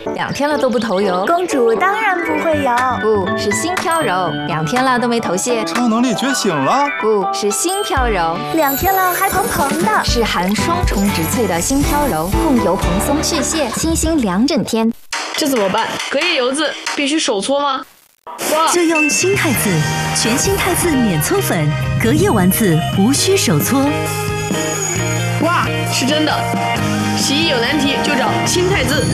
2天了都不头油。 公主当然不会有， 不是心飘柔，2天了都没头屑。 超能力觉醒了， 不是心飘柔 ，2天了还蓬蓬的， 是含双重植萃的心飘柔，控油蓬松去屑，清新2整天。 这怎么办？隔夜油渍必须手搓吗？ 就用新汰渍，全新汰渍免搓粉，隔夜丸子无需手搓。 哇，是真的！洗衣有难题就找新汰渍。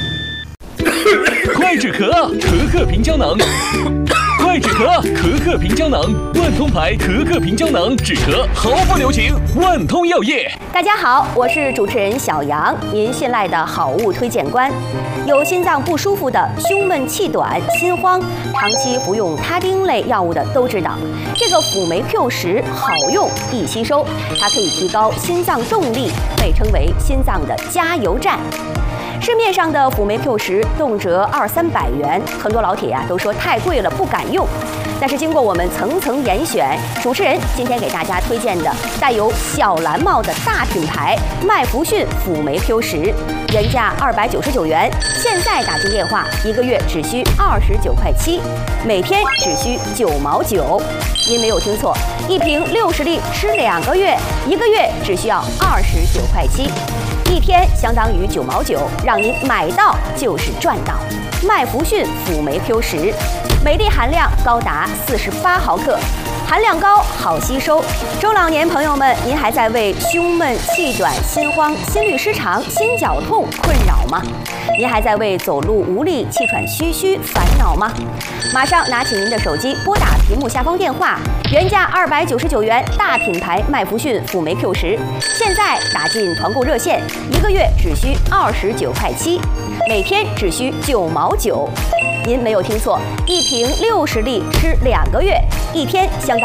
快止咳，可可平胶囊。快止咳，可可平胶囊，万通牌可可平胶囊，止咳毫不留情，万通药业。 大家好，我是主持人小杨，您信赖的好物推荐官。有心脏不舒服的、胸闷气短、心慌，长期服用他汀类药物的都知道，这个辅酶 Q10好用易吸收，它可以提高心脏动力，被称为心脏的加油站。市面上的辅酶 Q10动辄200-300元，很多老铁都说太贵了，不敢用。但是经过我们层层严选，主持人今天给大家推荐的带有小蓝帽的大品牌麦弗逊辅酶 Q10，原价299元，现在打进电话1个月只需29块7，每天只需9毛9。您没有听错，一瓶60粒吃2个月，1个月只需要29块7。1天相当于9毛9，让您买到就是赚到。麦弗逊辅酶 Q10，每粒含量高达48毫克，含量高，好吸收。中老年朋友们，您还在为胸闷、气短、心慌、心律失常、心绞痛困扰吗？您还在为走路无力、气喘吁吁烦恼吗？马上拿起您的手机，拨打屏幕下方电话，原价299元，大品牌麦弗逊辅酶 Q10，现在打进团购热线，1个月只需29块7，每天只需9毛9。您没有听错，一瓶60粒吃2个月，1天相当